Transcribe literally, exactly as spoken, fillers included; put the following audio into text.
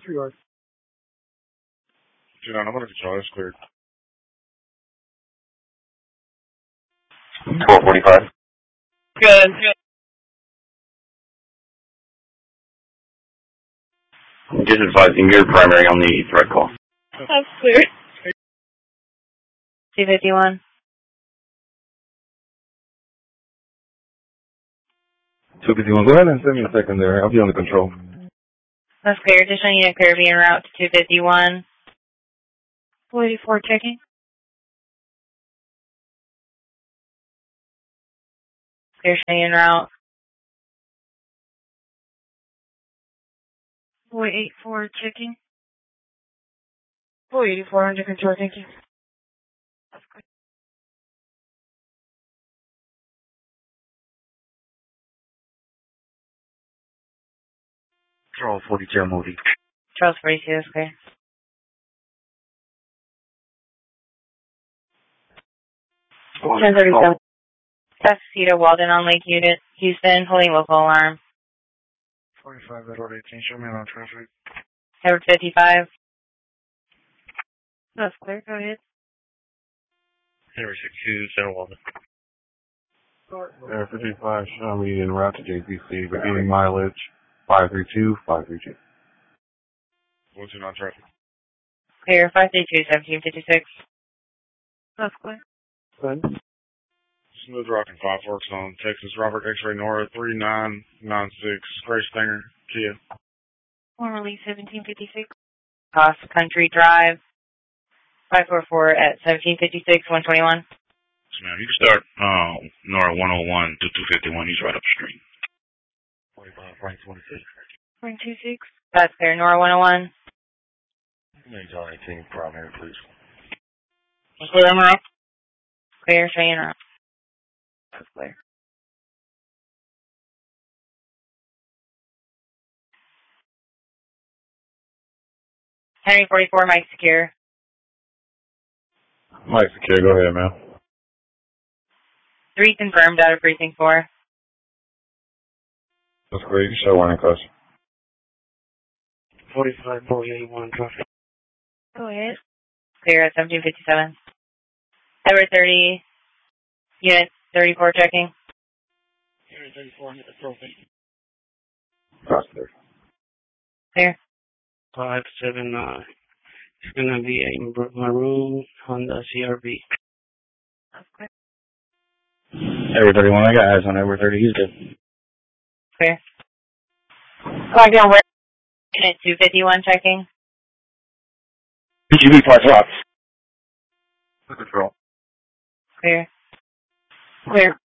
three yards. Dude, I'm gonna control. It's cleared. twelve forty-five. Good. Just advising you're primary on the threat call. That's clear. two fifty-one. two fifty-one, go ahead and send me a secondary. I'll be under control. That's clear. Additional unit clear being route to two fifty-one. four eighty-four checking. Clear staying en route. four eighty-four checking. four eighty-four under control, thank you. Charles forty-two, movie. Charles forty-two, that's clear. ten thirty-seven. Tuxedo Walden on Lake Unit, Houston, holding local alarm. forty-five, Edward eighteen, show me on traffic. Edward fifty-five. That's clear, go ahead. Edward sixty-two, Center Walden. Edward fifty-five, show me en route to J P C, beginning mileage five three two, five three two. What's your on traffic? Clear, five three two, seventeen fifty-six. That's clear. Good. Smooth Rock and Five Forks on Texas Robert X-Ray Nora three nine nine six, Gray Stinger, Kia. Formerly seventeen fifty-six. Cross Country Drive. five four four at seventeen fifty-six, one twenty-one. Yes, ma'am. You can start uh, Nora one oh one to two fifty-one. He's right upstream. forty-five, Frank twenty-six. Frank twenty-six. That's clear. Nora one oh one. He's on eighteen, primary, please. Clear, Emerald. Clear, staying around. That's clear. Henry forty-four, Mike secure. Mike secure, go ahead, man. Three confirmed out of precinct four. That's great. You show one in custom. forty-five, four eighty-one, traffic. Go ahead. Clear at seventeen fifty-seven. Edward thirty, unit thirty-four checking. Edward thirty-four, hit the profile. That's there. Clear. five seven nine. It's going to be a maroon Honda C R V. That's clear. Edward thirty-one, I got eyes on Edward thirty. He's good. Clear. Flag down where? Unit two fifty-one checking. P G B five blocks. Control. Clear. Clear.